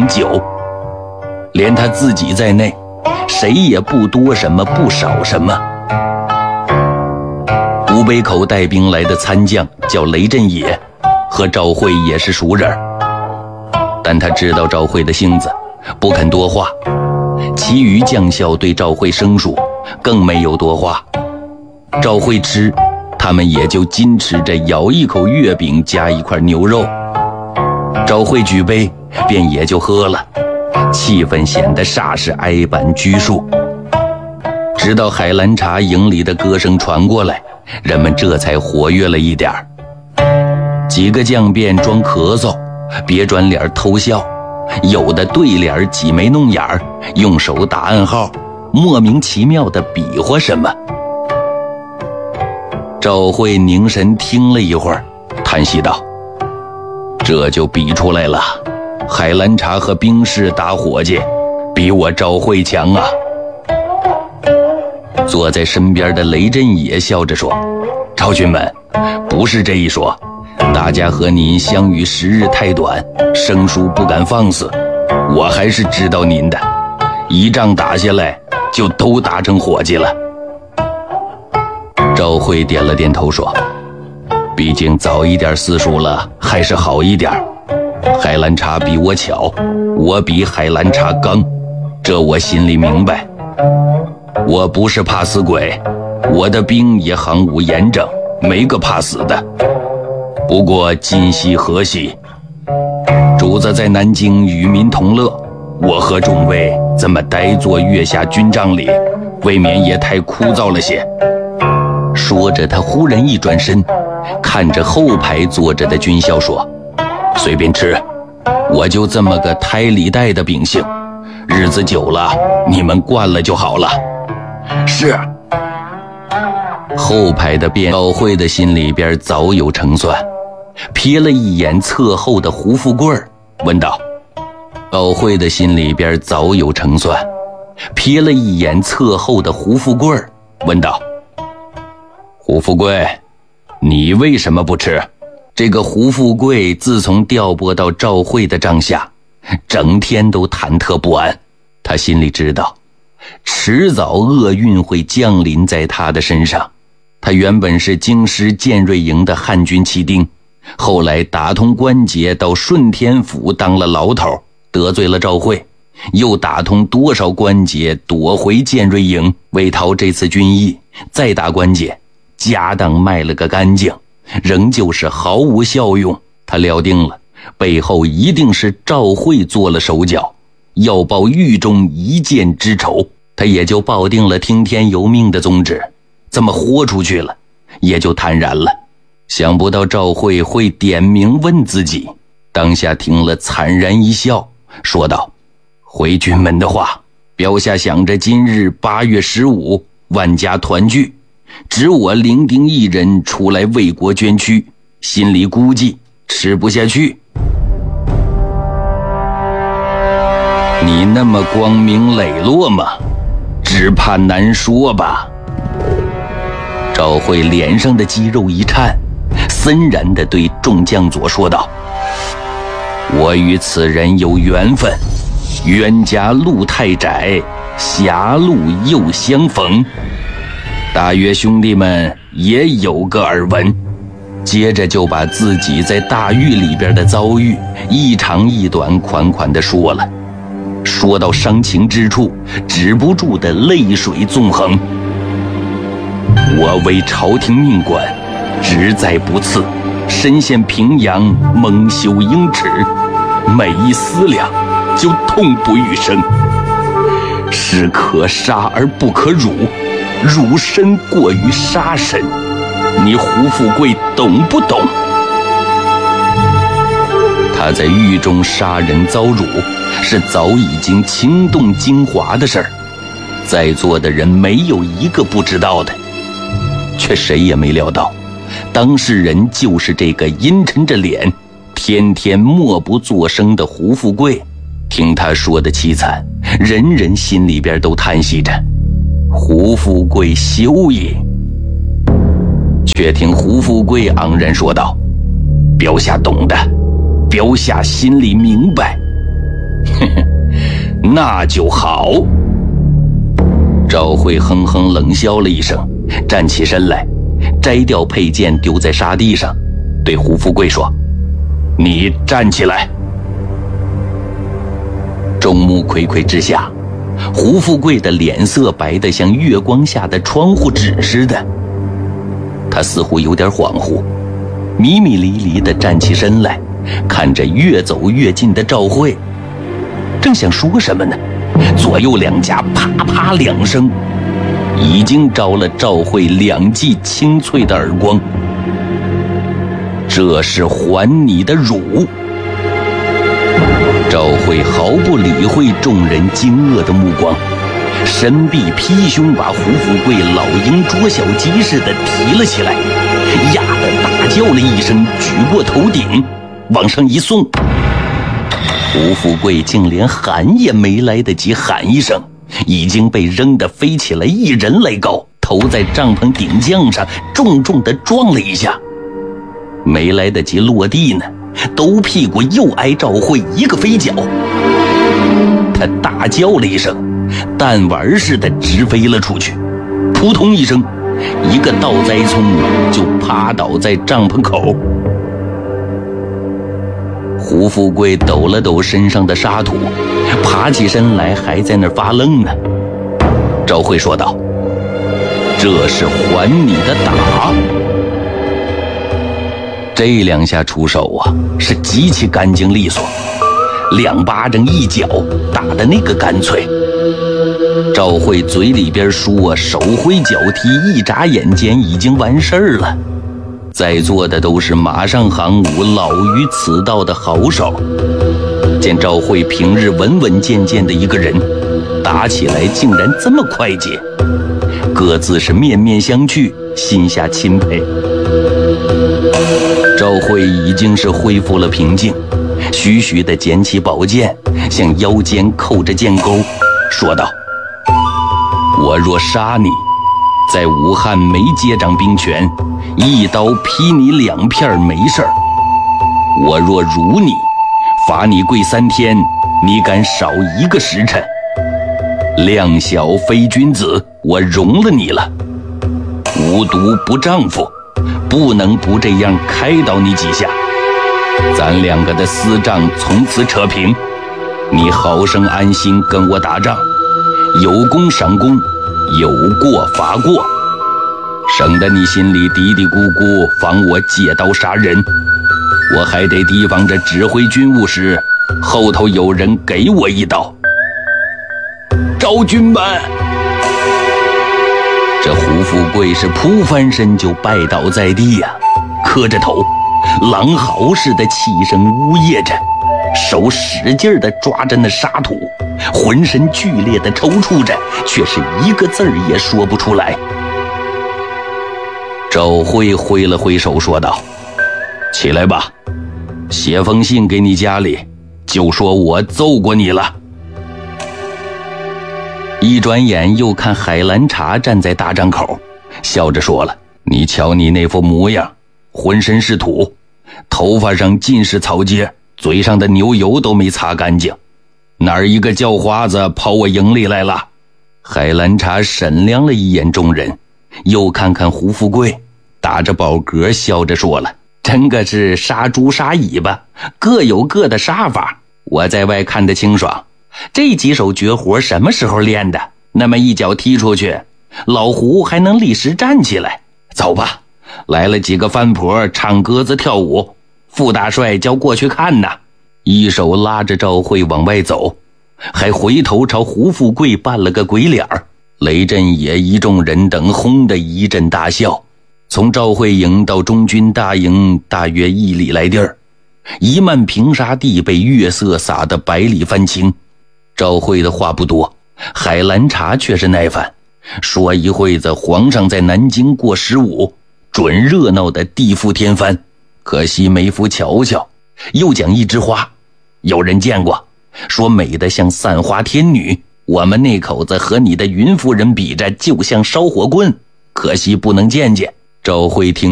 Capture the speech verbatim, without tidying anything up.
酒，连他自己在内，谁也不多什么不少什么。吴北口带兵来的参将叫雷震野，和赵惠也是熟人，但他知道赵惠的性子，不肯多话。其余将校对赵惠生疏，更没有多话。赵惠吃，他们也就矜持着咬一口月饼加一块牛肉。赵惠举杯，便也就喝了，气氛显得煞是哀板拘束。直到海兰察营里的歌声传过来，人们这才活跃了一点儿。几个将便装咳嗽，别转脸偷笑，有的对脸挤眉弄眼儿，用手打暗号，莫名其妙地比划什么。赵惠凝神听了一会儿，叹息道：这就比出来了，海兰察和兵士打伙计比我赵惠强啊。坐在身边的雷震野笑着说：赵军们，不是这一说，大家和您相遇时日太短，生疏不敢放肆，我还是知道您的，一仗打下来就都打成伙计了。赵惠点了点头说：毕竟早一点私塾了还是好一点，海兰察比我巧，我比海兰察刚，这我心里明白。我不是怕死鬼，我的兵也行武严整，没个怕死的。不过今夕何夕，主子在南京与民同乐，我和众位这么呆坐月下军帐里，未免也太枯燥了些。说着，他忽然一转身，看着后排坐着的军校说：随便吃，我就这么个胎里带的秉性，日子久了你们惯了就好了。是。后排的卞赵惠的心里边早有成算，瞥了一眼侧后的胡富贵，问道：赵惠的心里边早有成算，瞥了一眼侧后的胡富贵，问道：胡富贵，你为什么不吃？这个胡富贵自从调拨到赵惠的帐下，整天都忐忑不安。他心里知道，迟早厄运会降临在他的身上。他原本是京师建瑞营的汉军旗丁，后来打通关节到顺天府当了牢头，得罪了赵惠，又打通多少关节躲回建瑞营，为逃这次军役，再打关节，家当卖了个干净，仍旧是毫无效用。他料定了，背后一定是赵惠做了手脚，要报狱中一箭之仇。他也就抱定了听天由命的宗旨，这么豁出去了，也就坦然了。想不到赵惠会点名问自己，当下听了惨然一笑，说道：回军门的话，标下想着今日八月十五万家团聚，只我零丁一人出来为国捐躯，心里估计吃不下去。你那么光明磊落吗？只怕难说吧。赵惠脸上的肌肉一颤，森然地对众将佐说道：我与此人有缘分，冤家路太窄，狭路又相逢，大约兄弟们也有个耳闻。接着就把自己在大狱里边的遭遇一长一短款款地说了，说到伤情之处，止不住的泪水纵横。我为朝廷命官，职在不次，身陷平阳，蒙羞英耻，每一思量就痛不欲生。士可杀而不可辱，辱身过于杀身，你胡富贵懂不懂？他在狱中杀人遭辱，是早已经惊动京华的事儿，在座的人没有一个不知道的。却谁也没料到，当事人就是这个阴沉着脸，天天默不作声的胡富贵。听他说的凄惨，人人心里边都叹息着：胡富贵休也。却听胡富贵昂然说道：标下懂的，标下心里明白， 呵呵，那就好。赵慧哼哼冷笑了一声，站起身来，摘掉佩剑丢在沙地上，对胡富贵说：你站起来。众目睽睽之下，胡富贵的脸色白得像月光下的窗户纸似的，他似乎有点恍惚，迷迷离离地站起身来，看着越走越近的赵慧，正想说什么呢，左右两家啪啪两声，已经招了赵慧两记清脆的耳光。这是还你的辱！赵慧毫不理会众人惊愕的目光，身臂劈胸把胡富贵老鹰捉小鸡似的提了起来，呀的大叫了一声，举过头顶往上一送。胡富贵竟连喊也没来得及喊一声，已经被扔得飞起来一人来高，头在帐篷顶将上重重地撞了一下，没来得及落地呢，兜屁股又挨赵慧一个飞脚。他大叫了一声，弹丸似的直飞了出去，扑通一声，一个倒栽葱就趴倒在帐篷口。胡富贵抖了抖身上的沙土，爬起身来还在那儿发愣呢。赵慧说道：这是还你的打。这两下出手啊，是极其干净利索，两巴掌一脚打得那个干脆。赵慧嘴里边说手挥脚踢，一眨眼间已经完事儿了。在座的都是马上行伍老于此道的好手，见赵慧平日稳稳健健的一个人，打起来竟然这么快捷，各自是面面相觑，心下钦佩。赵慧已经是恢复了平静，徐徐地捡起宝剑，向腰间扣着剑钩，说道：我若杀你，在武汉没接掌兵权，一刀劈你两片没事儿；我若辱你，罚你跪三天，你敢少一个时辰。量小非君子，我容了你了。无毒不丈夫，不能不这样开导你几下。咱两个的私账从此扯平，你好生安心跟我打仗，有功赏功，有过罚过，省得你心里嘀嘀咕咕，防我借刀杀人。我还得提防着指挥军务时，后头有人给我一刀。昭君们！这胡富贵是扑翻身就拜倒在地呀、啊，磕着头，狼嚎似的气声呜咽着，手使劲地抓着那沙土，浑身剧烈地抽搐着，却是一个字儿也说不出来。赵慧挥了挥手说道：起来吧，写封信给你家里，就说我揍过你了。一转眼又看海兰察站在大帐口，笑着说了：你瞧你那副模样，浑身是土，头发上尽是草秸，嘴上的牛油都没擦干净，哪儿一个叫花子跑我营里来了？海兰察审量了一眼众人，又看看胡富贵，打着饱嗝笑着说了：真个是杀猪杀尾巴，各有各的杀法，我在外看得清爽。这几手绝活什么时候练的？那么一脚踢出去，老胡还能立时站起来。走吧，来了几个番婆唱歌子跳舞，副大帅叫过去看呢。一手拉着赵慧往外走，还回头朝胡富贵扮了个鬼脸儿。雷震野一众人等轰的一阵大笑。从赵慧营到中军大营大约一里来地儿，一漫平沙地被月色洒得百里翻青。赵慧的话不多，海兰察却是耐烦，说一会子皇上在南京过十五，准热闹的地覆天翻，可惜没福瞧瞧。又讲一枝花，有人见过，说美得像散花天女，我们那口子和你的云夫人比着就像烧火棍，可惜不能见见。赵慧听